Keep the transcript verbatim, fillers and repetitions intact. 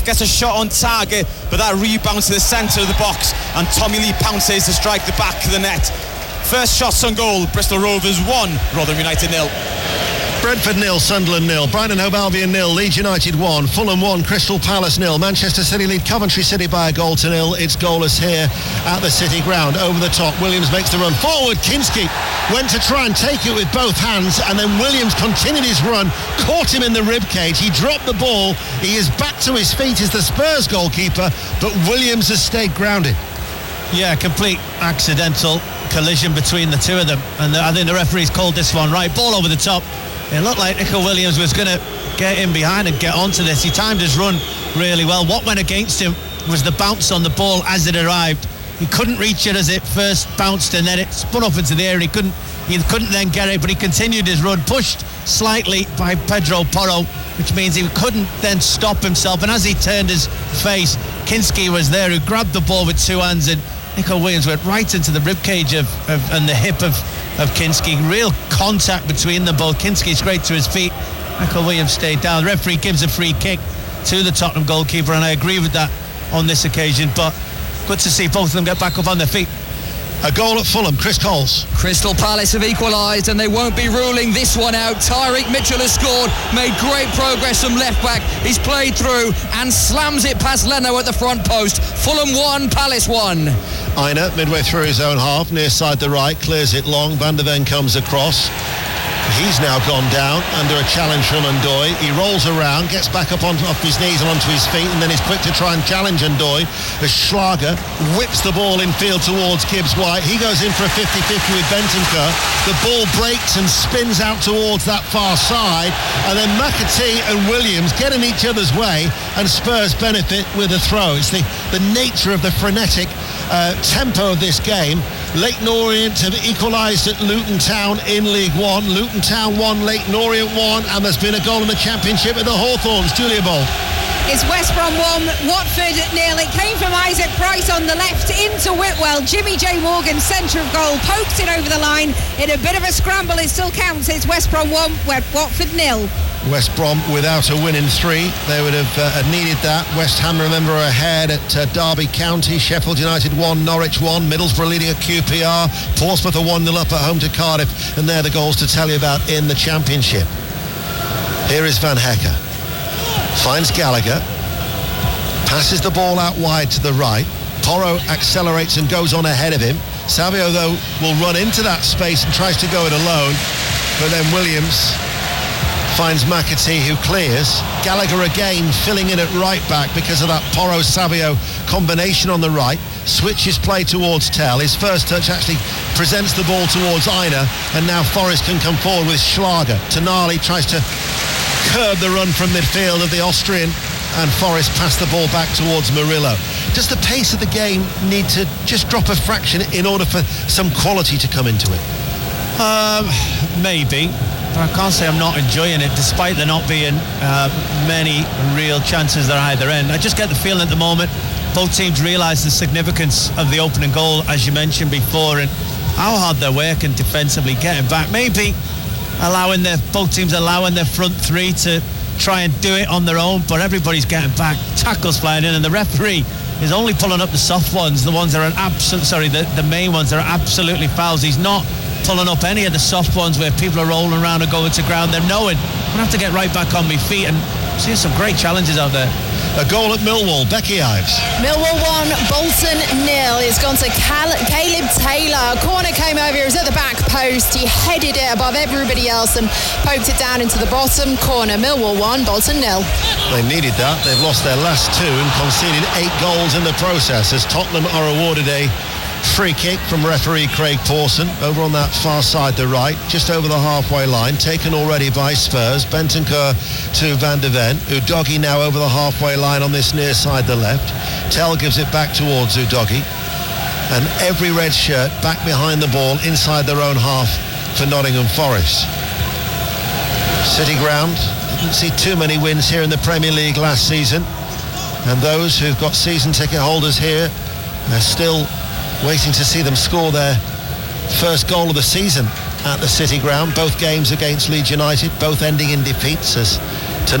gets a shot on target, but that rebounds to the centre of the box, and Tommy Lee pounces to strike the back of the net. First shots on goal, Bristol Rovers one, Rotherham United nil. Brentford nil, Sunderland nil, Brighton Hove Albion nil, Leeds United one, Fulham one, Crystal Palace nil, Manchester City lead Coventry City by a goal to nil. It's goalless here at the City ground. Over the top, Williams makes the run forward. Kinski went to try and take it with both hands, and then Williams continued his run, caught him in the rib cage. He dropped the ball. He is back to his feet as the Spurs goalkeeper, but Williams has stayed grounded. Yeah, complete accidental collision between the two of them, and the, I think the referee's called this one right. Ball over the top. It looked like Nico Williams was going to get in behind and get onto this. He timed his run really well. What went against him was the bounce on the ball as it arrived. He couldn't reach it as it first bounced, and then it spun up into the air. He couldn't he couldn't then get it, but he continued his run, pushed slightly by Pedro Porro, which means he couldn't then stop himself. And as he turned his face, Kinski was there, who grabbed the ball with two hands, and Nico Williams went right into the ribcage of, of and the hip of, of Kinski. Real contact between them both. Kinski straight to his feet. Nico Williams stayed down. The referee gives a free kick to the Tottenham goalkeeper, and I agree with that on this occasion. But good to see both of them get back up on their feet. A goal at Fulham, Chris Coles. Crystal Palace have equalised, and they won't be ruling this one out. Tyreek Mitchell has scored, made great progress from left back. He's played through and slams it past Leno at the front post. Fulham one, Palace one. Aina, midway through his own half, near side the right, clears it long. Van der Ven comes across. He's now gone down under a challenge from Ndoye. He rolls around, gets back up on, off his knees and onto his feet, and then he's quick to try and challenge Ndoye as Schlager whips the ball in field towards Gibbs-White. He goes in for a fifty-fifty with Bentancur. The ball breaks and spins out towards that far side, and then McAtee and Williams get in each other's way, and Spurs benefit with a throw. It's the, the nature of the frenetic uh, tempo of this game. Leyton Orient have equalised at Luton Town in League One. Luton Town one, Leyton Orient one, and there's been a goal in the Championship at the Hawthorns. Julia Ball. It's West Brom one, Watford nil. It came from Isaac Price on the left into Whitwell. Jimmy J Morgan, centre of goal, poked it over the line. In a bit of a scramble, it still counts. It's West Brom one, Watford nil. West Brom without a win in three. They would have uh, needed that. West Ham, remember, ahead at uh, Derby County. Sheffield United one, Norwich one. Middlesbrough leading at Q P R. Portsmouth are one nil up at home to Cardiff. And they're the goals to tell you about in the Championship. Here is Van Hecker. Finds Gallagher. Passes the ball out wide to the right. Porro accelerates and goes on ahead of him. Savio, though, will run into that space and tries to go it alone. But then Williams finds McAtee, who clears. Gallagher again filling in at right back because of that Porro-Savio combination on the right. Switches play towards Tell. His first touch actually presents the ball towards Aina, and now Forrest can come forward with Schlager. Tonali tries to curb the run from midfield of the Austrian, and Forrest passed the ball back towards Murillo. Does the pace of the game need to just drop a fraction in order for some quality to come into it? Um, maybe. But I can't say I'm not enjoying it, despite there not being uh, many real chances at either end. I just get the feeling at the moment both teams realise the significance of the opening goal, as you mentioned before, and how hard they're working defensively, getting back. Maybe allowing their both teams allowing their front three to try and do it on their own, but everybody's getting back, tackles flying in, and the referee is only pulling up the soft ones, the ones that are absolute, sorry, the, the main ones that are absolutely fouls. He's not pulling up any of the soft ones where people are rolling around and going to ground. They're knowing I'm going to have to get right back on my feet, and seeing some great challenges out there. A goal at Millwall, Becky Ives. Millwall one, Bolton nil. It's gone to Cal- Caleb Taylor. Corner came over, it was at the back post. He headed it above everybody else and poked it down into the bottom corner. Millwall one, Bolton nil. They needed that. They've lost their last two and conceded eight goals in the process, as Tottenham are awarded a free kick from referee Craig Pawson over on that far side, the right, just over the halfway line, taken already by Spurs. Bentancur to Van der Ven. Udogie now over the halfway line on this near side, the left. Tell gives it back towards Udogie, and every red shirt back behind the ball inside their own half for Nottingham Forest. City ground, didn't see too many wins here in the Premier League last season, and those who've got season ticket holders here are still waiting to see them score their first goal of the season at the City ground. Both games against Leeds United, both ending in defeats, as